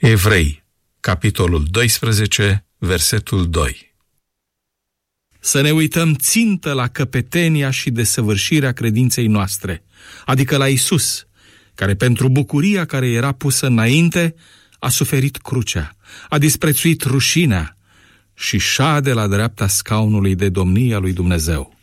Evrei, capitolul 12, versetul 2. Să ne uităm țintă la căpetenia și desăvârșirea credinței noastre, adică la Iisus, care pentru bucuria care era pusă înainte a suferit crucea, a disprețuit rușinea și șade la dreapta scaunului de domnie a lui Dumnezeu.